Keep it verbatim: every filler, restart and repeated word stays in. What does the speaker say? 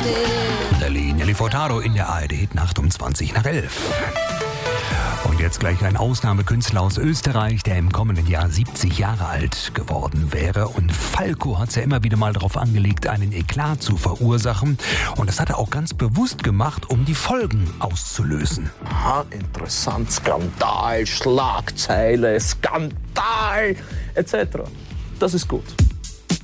Nelly, Nelly Furtado in der A R D-Nacht um zwanzig nach elf. Und jetzt gleich ein Ausnahmekünstler aus Österreich, der im kommenden Jahr siebzig Jahre alt geworden wäre. Und Falco hat es ja immer wieder mal darauf angelegt, einen Eklat zu verursachen. Und das hat er auch ganz bewusst gemacht, um die Folgen auszulösen. Aha, interessant. Skandal, Schlagzeile, Skandal et cetera. Das ist gut.